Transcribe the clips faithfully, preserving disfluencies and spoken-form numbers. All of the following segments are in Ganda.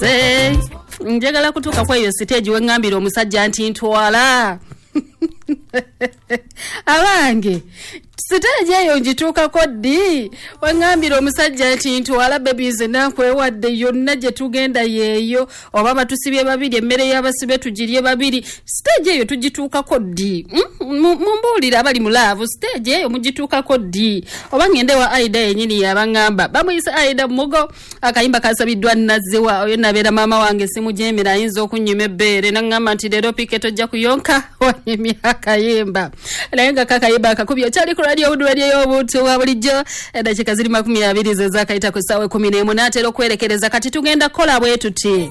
Hey, njagala kutuuka kwa hiyo stage wengambira omusajja nti ntwala. Abange stage eyo njituuka koddi wengambira omusajja nti ntwala babies nakwewadde yonna gye tugenda yeeyo oba batusibye babiri emmere y'abasibe tugirye babiri stage eyo tugituuka koddi mumbuulira abali mu laavu stage eyo mugituuka koddi oba ngende wa Aida yenyini yabangamba bamuyisa Aida mugo akayimba kasabiddwa nazzewa oyo nabeera maama wange simujemera ayinza okunyuma ebbeere nangamba nti leero pike tojja kuyonka wanyumya akayimba naye nga kakayimba akakubye okyali ku radio Budu radio y'obuntu wa bulijjo eddakiika ziri makumi abiri ze zaakayita ku ssaawa ekkumi n'emu n'atera okwerekereza kati tugenda kukola bwe tuti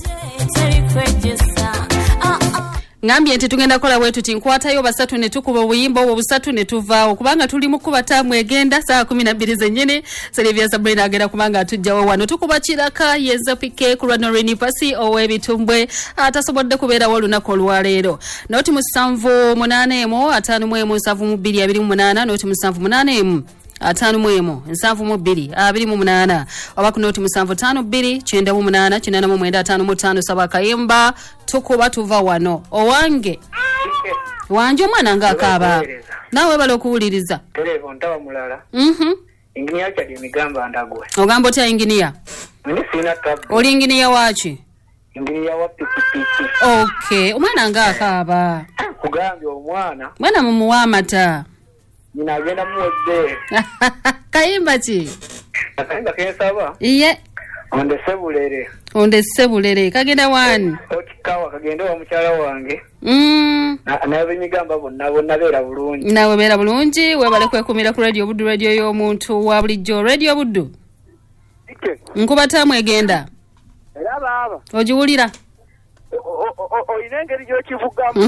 ngambye nti tugenda kola bwe tuti nkwatayo basatu ne tukuba obuyimba obwo busatu ne tuvaawo kubanga tuli mu kuba taamu egenda saa kumi na bbiri zennyini Sylvia Sabrina agenda kubanga atujjawo wano tukuba kiraka yenza pike ku Rano Renipasi ow'ebitumbwe atasobodde kubeerawo olunaku olwaleero noti musanvu munaana emu ataano mu emu nsanvu mu bbiri abiri mu munaana noti musanvu munaana emu atano mwemo nsanvu mu bbiri abiri mu munaana oba ku noti musanvu tano bbiri kyenda mu munaana kinana mu mwenda atano mu ttaano saba kayimba tukuba tuva wano owange wanje omwana ng'akaaba naawe bala okuwuliriza televo ntaba mulala mhm inginiya kyali migamba ndagwe ogamba otya inginiya mimi sina tabu oli inginiya waaki inginiya wa pikipiki okay omwana ng'akaaba kugambye omwana mwana mumuwa amata nina agenda muwedde kayimba ki akayimba kensaba iye onde sebulere onde sebulere kagenda wani otikawa kagenda wa mukyala wange mm n'abenyigamba bonna bonna beera bulungi nawe beera bulungi webale kwekumira ku radio Buddu radio y'omuntu wa bulijjo radio Buddu nkuba taamu egenda era baaba ogiwulira oyina engeri gy'okivugamu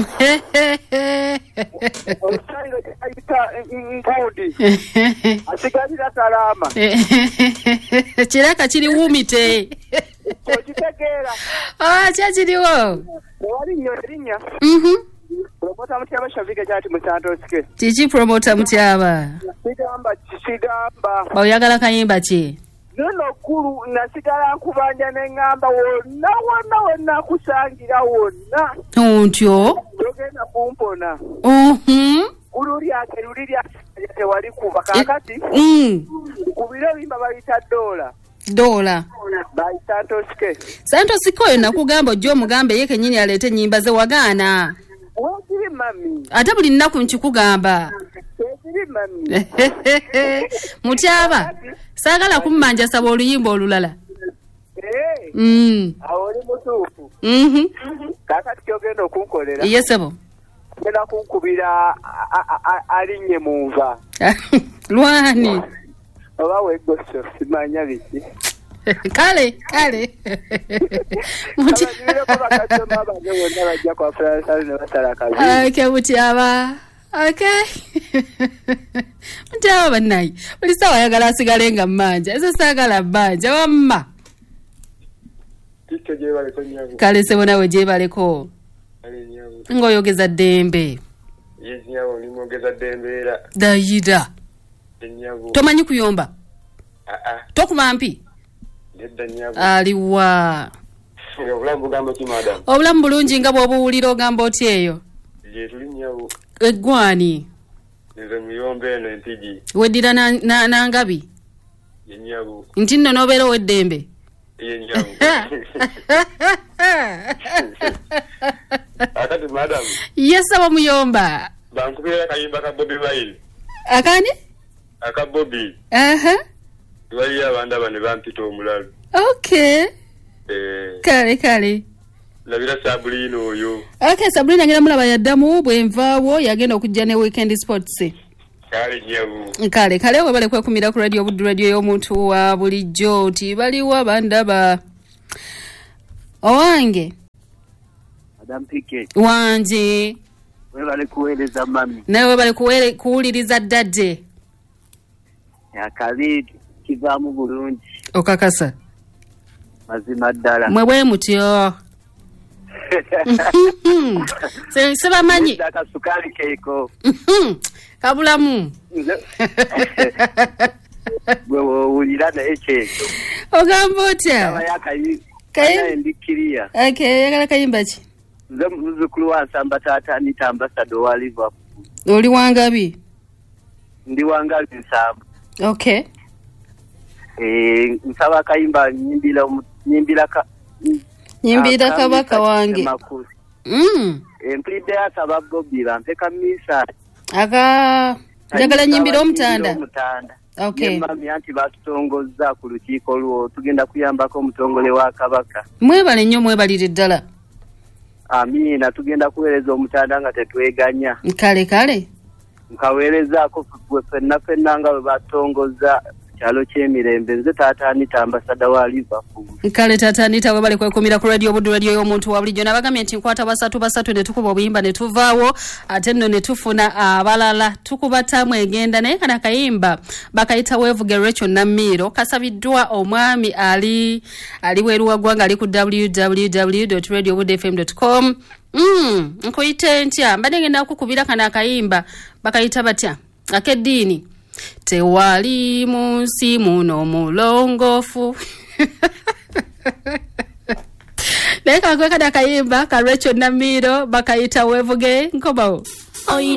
omusanga ayita nkuudi asigalira salaama kiraka kiri wuumite okitegeera kyakiriwo ewali nnyo erinnya promota mutyaba shavike kyati musantosike kiki promota mutyaba sigamba kisigamba oyagala kayimba ki nono kulu nasigala nkubanja n'engamba wonna wonna wonna kusangira wonna ontyo togenda kumpona ululi ake luli lyake tewali kuba kakati kubira ebimba bayita dola dola bayita Santosike Santosike oyo nakugamba ojja omugambe ye kennyini aleete ennyimba ze wagaana wekiri mami ate buli nnaku nkikugamba wekiri mami mutyaba saagala kummanja saba oluyimba olulala ee mm awo oli mutuufu mhm kakati kyogenda okunkolera ye sebo genda kunkubira alinnye mu nva lwani oba wegoso simanya biki kale kale okay mutyaba okay mutyaba bannayi buli sawa ayagala asigale nga mmanja ezo saagala mmanja wamma kale sebo nawe gyebaleko ng'oyogeza ddembe dayida tomanyi kuyomba tokuma mpi aliwa obulamu bulungi nga bw'obuwulira ogamba otya eyo eggwani weddira nangabi nti nno n'obeera ow'eddembe akati madam yesaba muyomba bankubira kayimba ka Bobby Wine akani aka Bobby aha wali abanda bane bampita omulalo okay eh kale kale labira Sabrina oyo okay Sabrina ngera mulaba yaddamu bwenvaawo yagenda okujja ne weekend sports kale nyabu kale kale we bale kwekumira ku radio Buddu radio y'omuntu wa bulijjo ti baliwo abandaba owange Madam Pike wanje we bale kuweereza mami nawe bale kuwere kuwuliriza ddadde akabi kivaamu bulungi okakasa mazima ddala mwe bwe mutyo se sebamanyi akasukali keeko kabulamu gwe owulira naye kyekyo ogamba otya Kayimba ndikiriya. Okay, yakala kayimba ki? Nze muzukulu wa Nsamba Taata Anita ambassador wa Liverpool. Oli wangabi? Ndi wangabi Nsamba. Okay. Eh, nsaba kayimba nyimbira nyimbira ka nyimbira kabaka wange. Mm. Empide asaba Bobby bampeka misa. Aka njagala nyimbira omutanda. Okay. Mami anti batutongoza ku lukiiko lwo tugenda kuyambako omutongole wa kabaka. Mwebale nnyo mwebalire ddala. Amina tugenda kuweereza omutanda nga tetweganya. Kale kale. Nkaweerezaako ffenna ffenna nga bwe batongoza kyalo ky'emirembe nze Taata Anita ambassador wa Liverpool. Kale Taata Anita we bali kwekumira ku radio Buddu radio y'omuntu wa bulijjo nabagambye nti nkwata basatu basatu ne tukuba obuyimba ne tuvaawo ate nno ne tufuna abalala tukuba tamu egenda naye kana kayimba bakayita weevuge Rachel Namiro kasabiddwa omwami ali ali weruwa gwanga ali ku w w w dot radio buddu f m dot com. Mm, nkoyite ntya mbadde ngenda kukubira kana kayimba bakayita batya akeddiini tewali munsi muno mulongofu. Leka kweka da kayimba ka Rachel Namiro bakayita wevuge nkobawo.